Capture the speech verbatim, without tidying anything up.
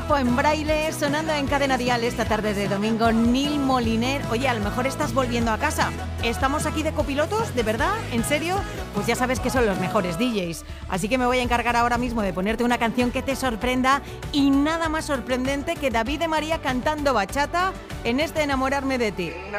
bolígrafo en braille, sonando en Cadena Dial esta tarde de domingo, Nil Moliner. Oye, a lo mejor estás volviendo a casa. ¿Estamos aquí de copilotos? ¿De verdad? ¿En serio? Pues ya sabes que son los mejores D Js. Así que me voy a encargar ahora mismo de ponerte una canción que te sorprenda, y nada más sorprendente que David de María cantando bachata en este Enamorarme de ti.